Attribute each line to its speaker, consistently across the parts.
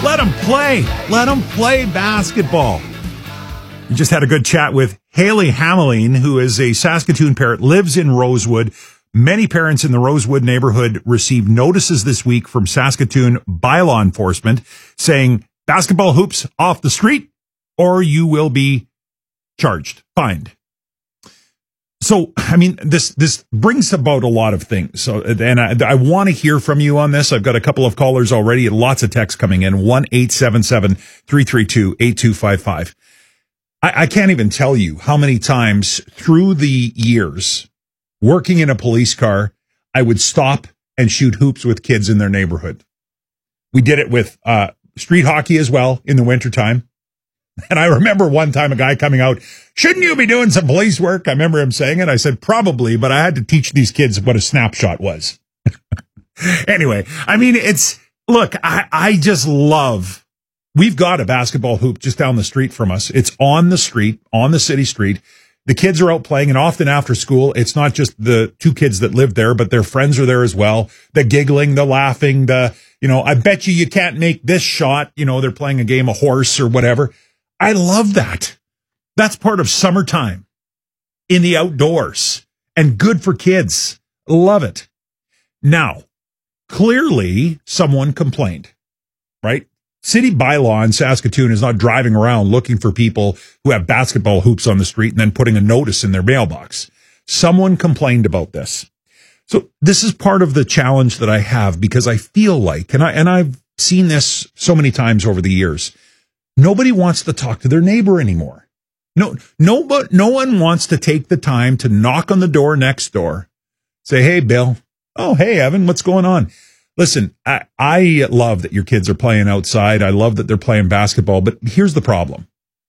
Speaker 1: Let them play. Let them play basketball. We just had a good chat with Haley Hameline, who is a Saskatoon parent, lives in Rosewood. Many parents in the Rosewood neighborhood received notices this week from Saskatoon bylaw enforcement saying basketball hoops off the street or you will be charged, fined. So, I mean, this brings about a lot of things. So, and I want to hear from you on this. I've got a couple of callers already, lots of texts coming in, 1-877-332-8255. I can't even tell you how many times through the years working in a police car, I would stop and shoot hoops with kids in their neighborhood. We did it with street hockey as well in the wintertime. And I remember one time a guy coming out, shouldn't you be doing some police work? I remember him saying it. I said, probably, but I had to teach these kids what a snapshot was. Anyway, I mean, look, I just love, we've got a basketball hoop just down the street from us. It's on the street, on the city street. The kids are out playing, and often after school, it's not just the two kids that live there, but their friends are there as well. The giggling, the laughing, I bet you can't make this shot. They're playing a game of horse or whatever. I love that. That's part of summertime in the outdoors and good for kids. Love it. Now, clearly someone complained, right? City bylaw in Saskatoon is not driving around looking for people who have basketball hoops on the street and then putting a notice in their mailbox. Someone complained about this. So this is part of the challenge that I have because I feel like, and I've seen this so many times over the years, nobody wants to talk to their neighbor anymore. No one wants to take the time to knock on the door next door, say, hey, Bill. Oh, hey, Evan, what's going on? Listen, I love that your kids are playing outside. I love that they're playing basketball, but here's the problem.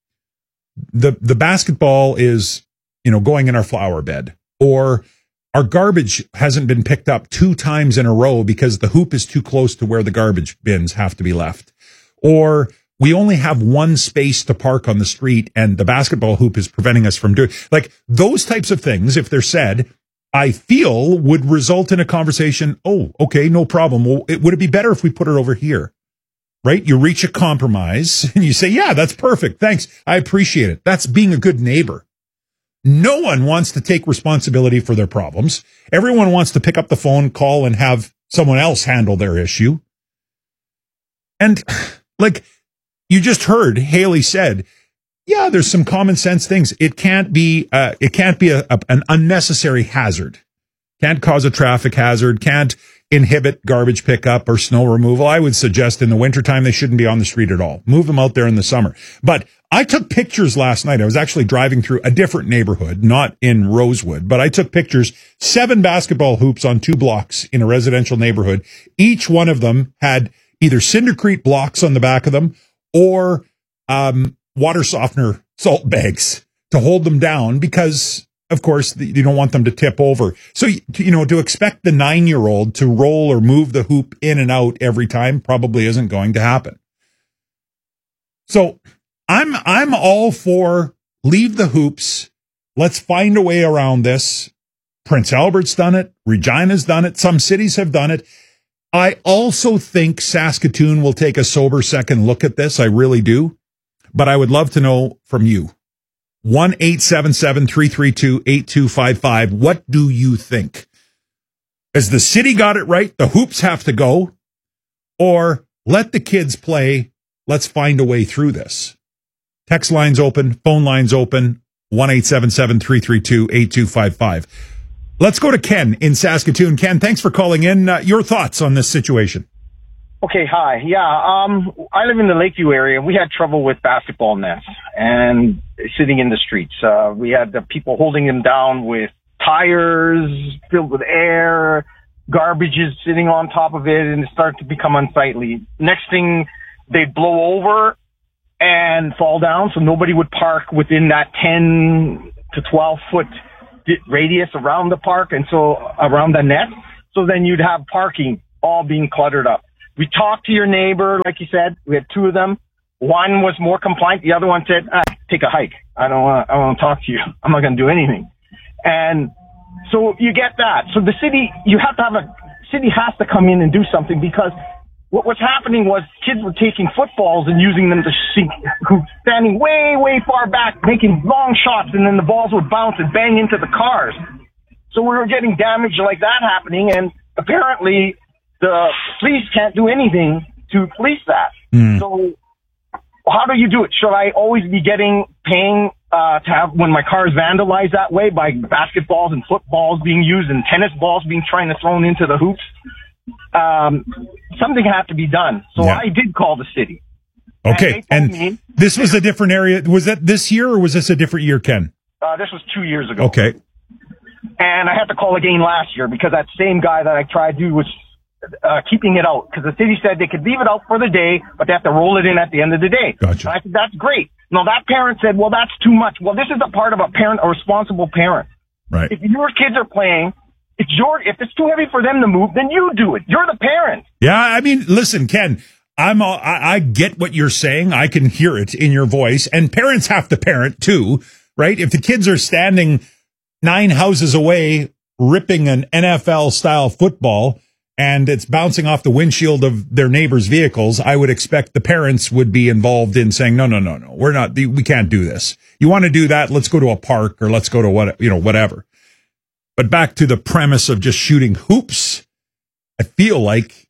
Speaker 1: The basketball is, going in our flower bed, or our garbage hasn't been picked up 2 times in a row because the hoop is too close to where the garbage bins have to be left. Or we only have one space to park on the street and the basketball hoop is preventing us from doing, like, those types of things, if they're said, I feel would result in a conversation. Oh, okay, no problem. Well, would it be better if we put it over here? Right? You reach a compromise and you say, yeah, that's perfect. Thanks. I appreciate it. That's being a good neighbor. No one wants to take responsibility for their problems. Everyone wants to pick up the phone, call, and have someone else handle their issue. And like you just heard, Haley said, yeah, there's some common sense things. It can't be an unnecessary hazard. Can't cause a traffic hazard. Can't inhibit garbage pickup or snow removal. I would suggest in the wintertime, they shouldn't be on the street at all. Move them out there in the summer. But I took pictures last night. I was actually driving through a different neighborhood, not in Rosewood, but I took pictures, 7 basketball hoops on 2 blocks in a residential neighborhood. Each one of them had either Cindercrete blocks on the back of them or, water softener salt bags to hold them down because, of course, you don't want them to tip over. So, to expect the 9-year-old to roll or move the hoop in and out every time probably isn't going to happen. So I'm all for leave the hoops. Let's find a way around this. Prince Albert's done it. Regina's done it. Some cities have done it. I also think Saskatoon will take a sober second look at this. I really do. But I would love to know from you. 1-877-332-8255. What do you think? Has the city got it right? The hoops have to go? Or let the kids play. Let's find a way through this. Text lines open. Phone lines open. 1-877-332-8255. Let's go to Ken in Saskatoon. Ken, thanks for calling in. Your thoughts on this situation?
Speaker 2: Okay, hi. Yeah, I live in the Lakeview area. We had trouble with basketball nets and sitting in the streets. We had the people holding them down with tires filled with air, garbage is sitting on top of it, and it started to become unsightly. Next thing, they'd blow over and fall down, so nobody would park within that 10 to 12 foot radius around the park and so around the net. So then you'd have parking all being cluttered up. We talked to your neighbor, like you said. We had 2 of them. One was more compliant. The other one said, take a hike. I don't want to talk to you. I'm not going to do anything. And so you get that. So the city, city has to come in and do something because what was happening was kids were taking footballs and using them to sink hoops, standing way, way far back, making long shots, and then the balls would bounce and bang into the cars. So we were getting damage like that happening, and apparently the police can't do anything to police that. So how do you do it? Should I always be paying to have, when my car is vandalized that way by basketballs and footballs being used and tennis balls being thrown into the hoops? Something had to be done. So I did call the city.
Speaker 1: Okay. And this was a different area. Was that this year or was this a different year, Ken?
Speaker 2: This was 2 years ago.
Speaker 1: Okay.
Speaker 2: And I had to call again last year because that same guy that I tried to was keeping it out, because the city said they could leave it out for the day, but they have to roll it in at the end of the day.
Speaker 1: Gotcha.
Speaker 2: And I said, that's great. No, that parent said, well, that's too much. Well, this is a part of a responsible parent.
Speaker 1: Right.
Speaker 2: If your kids are playing, if it's too heavy for them to move, then you do it. You're the parent.
Speaker 1: Yeah, I mean, listen, Ken, I get what you're saying. I can hear it in your voice. And parents have to parent too, right? If the kids are standing 9 houses away ripping an NFL-style football and it's bouncing off the windshield of their neighbors' vehicles, I would expect the parents would be involved in saying, no, we can't do this. You want to do that? Let's go to a park or let's go to whatever. But back to the premise of just shooting hoops, I feel like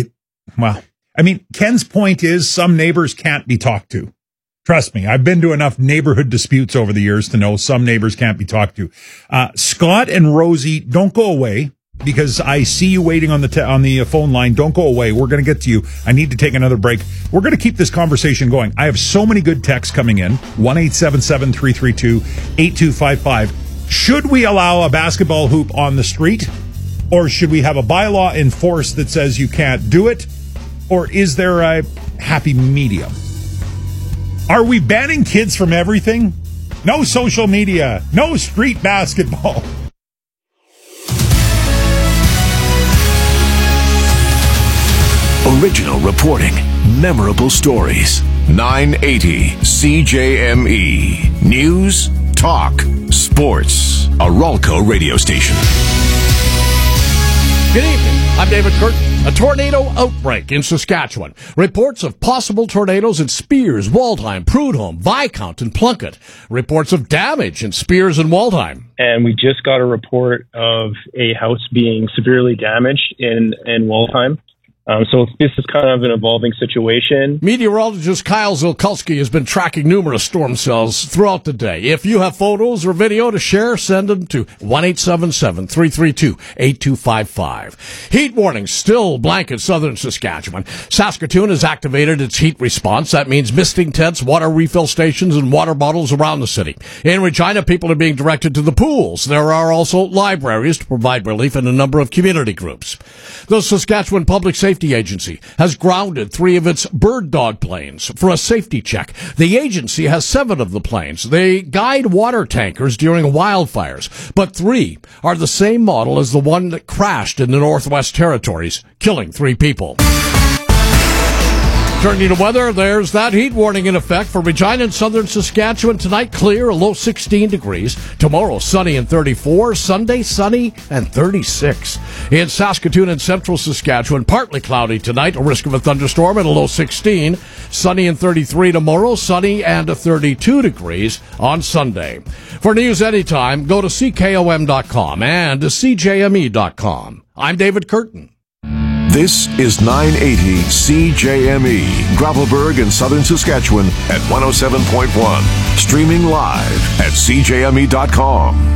Speaker 1: Ken's point is some neighbors can't be talked to. Trust me, I've been to enough neighborhood disputes over the years to know some neighbors can't be talked to. Scott and Rosie, don't go away, because I see you waiting on the phone line. Don't go away. We're going to get to you. I need to take another break. We're going to keep this conversation going. I have so many good texts coming in. 1-877-332-8255. Should we allow a basketball hoop on the street, or should we have a bylaw enforced that says you can't do it, or is there a happy medium? Are we banning kids from everything? No social media, no street basketball.
Speaker 3: Original reporting, memorable stories. 980 CJME. News, talk, sports. A Ralco radio station.
Speaker 4: Good evening. I'm David Curtin. A tornado outbreak in Saskatchewan. Reports of possible tornadoes in Spears, Waldheim, Prudhoe, Viscount, and Plunkett. Reports of damage in Spears and Waldheim.
Speaker 5: And we just got a report of a house being severely damaged in Waldheim. So this is kind of an evolving situation.
Speaker 4: Meteorologist Kyle Zilkulski has been tracking numerous storm cells throughout the day. If you have photos or video to share, send them to 1-877-332-8255. Heat warning still blanket southern Saskatchewan. Saskatoon has activated its heat response. That means misting tents, water refill stations, and water bottles around the city. In Regina, people are being directed to the pools. There are also libraries to provide relief in a number of community groups. The Saskatchewan Public Safety Agency has grounded 3 of its bird dog planes for a safety check. The agency has 7 of the planes. They guide water tankers during wildfires, but 3 are the same model as the one that crashed in the Northwest Territories, killing 3 people. Turning to weather, there's that heat warning in effect for Regina and southern Saskatchewan. Tonight, clear, a low 16 degrees. Tomorrow, sunny and 34. Sunday, sunny and 36. In Saskatoon and central Saskatchewan, partly cloudy tonight, a risk of a thunderstorm at a low 16. Sunny and 33 tomorrow, sunny and 32 degrees on Sunday. For news anytime, go to CKOM.com and to CJME.com. I'm David Curtin.
Speaker 3: This is 980 CJME, Gravelburg in southern Saskatchewan at 107.1. Streaming live at CJME.com.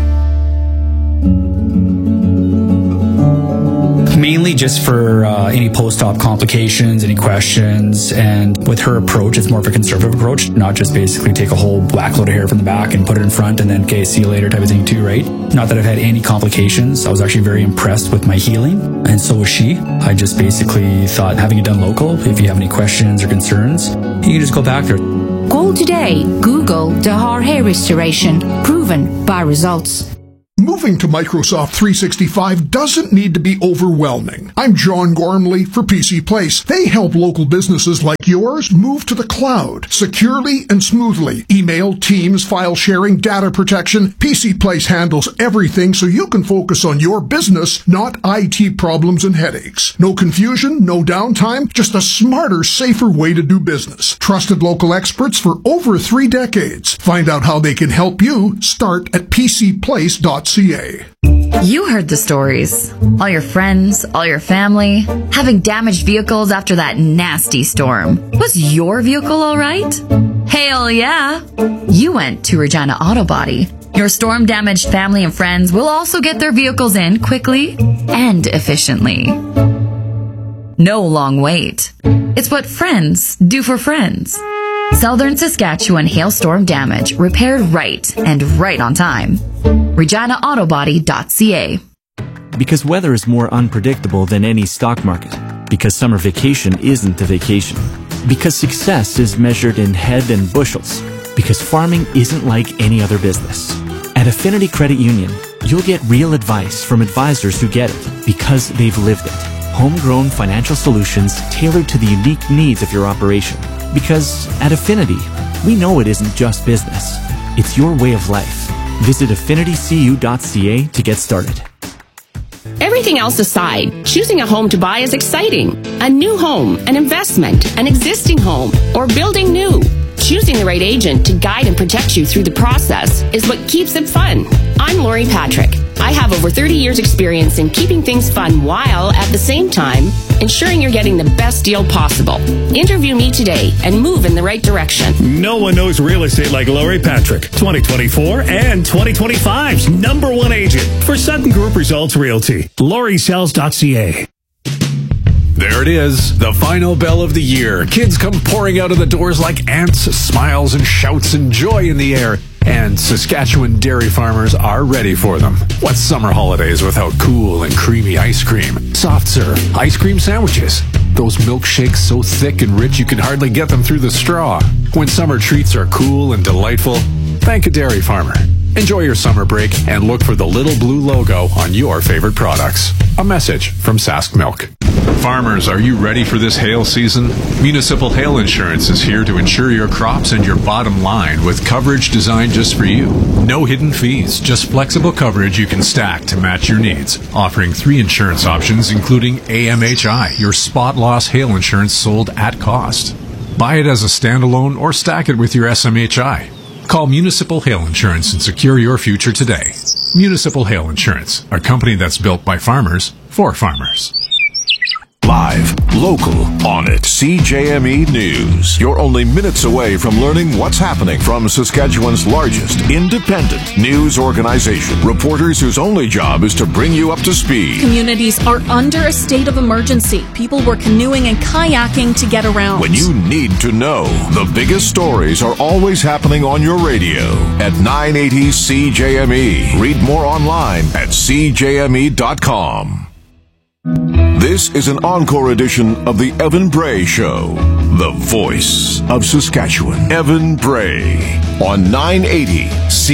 Speaker 6: Mainly just for any post-op complications, any questions, and with her approach, it's more of a conservative approach, not just basically take a whole whack load of hair from the back and put it in front and then, okay, see you later type of thing too, right? Not that I've had any complications. I was actually very impressed with my healing, and so was she. I just basically thought, having it done local, if you have any questions or concerns, you can just go back there.
Speaker 7: Call today. Google Dahar Hair Restoration. Proven by results.
Speaker 8: Moving to Microsoft 365 doesn't need to be overwhelming. I'm John Gormley for PC Place. They help local businesses like like yours move to the cloud securely and smoothly. Email, Teams, file sharing, data protection. PC Place handles everything so you can focus on your business, not IT problems and headaches. No confusion, no downtime, just a smarter, safer way to do business. Trusted local experts for over 3 decades. Find out how they can help you. Start at pcplace.ca.
Speaker 9: You heard the stories. All your friends, all your family, having damaged vehicles after that nasty storm. Was your vehicle all right? Hell yeah! You went to Regina Auto Body. Your storm-damaged family and friends will also get their vehicles in quickly and efficiently. No long wait. It's what friends do for friends. Southern Saskatchewan hailstorm damage repaired right and right on time. ReginaAutobody.ca.
Speaker 10: Because weather is more unpredictable than any stock market. Because summer vacation isn't a vacation. Because success is measured in head and bushels. Because farming isn't like any other business. At Affinity Credit Union, you'll get real advice from advisors who get it because they've lived it. Homegrown financial solutions tailored to the unique needs of your operation. Because at Affinity, we know it isn't just business. It's your way of life. Visit affinitycu.ca to get started.
Speaker 11: Everything else aside, choosing a home to buy is exciting. A new home, an investment, an existing home, or building new. Choosing the right agent to guide and protect you through the process is what keeps it fun. I'm Lori Patrick. I have over 30 years experience in keeping things fun while, at the same time, ensuring you're getting the best deal possible. Interview me today and move in the right direction.
Speaker 12: No one knows real estate like Lori Patrick, 2024 and 2025's #1 agent for Sutton Group Results Realty. LoriSells.ca.
Speaker 13: There it is, the final bell of the year. Kids come pouring out of the doors like ants, smiles and shouts and joy in the air. And Saskatchewan dairy farmers are ready for them. What's summer holidays without cool and creamy ice cream, soft serve, ice cream sandwiches, those milkshakes so thick and rich you can hardly get them through the straw? When summer treats are cool and delightful, thank a dairy farmer. Enjoy your summer break and look for the little blue logo on your favorite products. A message from Sask Milk.
Speaker 14: Farmers, are you ready for this hail season? Municipal Hail Insurance is here to insure your crops and your bottom line with coverage designed just for you. No hidden fees, just flexible coverage you can stack to match your needs. Offering 3 insurance options, including AMHI, your spot loss hail insurance sold at cost. Buy it as a standalone or stack it with your SMHI. Call Municipal Hail Insurance and secure your future today. Municipal Hail Insurance, a company that's built by farmers for farmers.
Speaker 3: Live, local, on it. CJME News. You're only minutes away from learning what's happening from Saskatchewan's largest independent news organization. Reporters whose only job is to bring you up to speed.
Speaker 15: Communities are under a state of emergency. People were canoeing and kayaking to get around.
Speaker 3: When you need to know, the biggest stories are always happening on your radio at 980 CJME. Read more online at cjme.com. This is an encore edition of the Evan Bray Show, the voice of Saskatchewan. Evan Bray on 980 C.